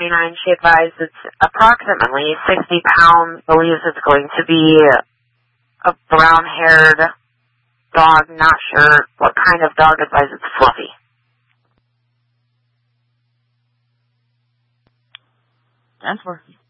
$129. She advised it's approximately 60 pounds, believes it's going to be a brown-haired dog, not sure what kind of dog, advised it's fluffy. That's working.